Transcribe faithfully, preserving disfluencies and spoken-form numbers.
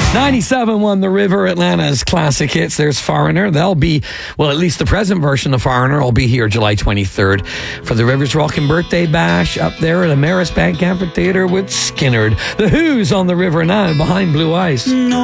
ninety-seven one The River, Atlanta's classic hits. There's Foreigner. They'll be, well, at least the present version of Foreigner will be here July twenty-third for the Rivers Rockin' Birthday Bash up there at Ameris Bank Amphitheater with Skinnerd. The Who's on the river now behind Blue Ice.